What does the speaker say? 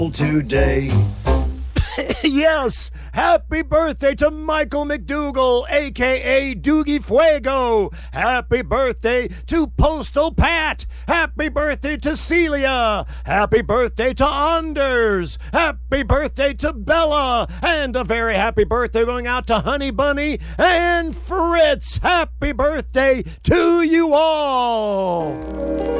today. Yes, happy birthday to Michael McDougal, a.k.a. Doogie Fuego. Happy birthday to Postal Pat. Happy birthday to Celia. Happy birthday to Anders. Happy birthday to Bella. And a very happy birthday going out to Honey Bunny and Fritz. Happy birthday to you all.